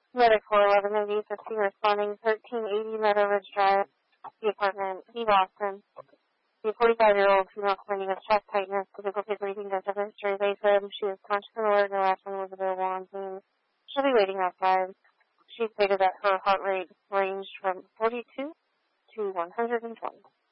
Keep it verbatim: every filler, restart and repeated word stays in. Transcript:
Medic four eleven ninety fifteen responding thirteen eighty Meadow Ridge Drive, the apartment, E. Boston. The forty-five-year-old female complaining of chest tightness, difficulty breathing, does have a history of AFib. She is conscious and alert, no action was available on scene. She'll be waiting outside. She stated that her heart rate ranged from forty-two to one hundred twenty.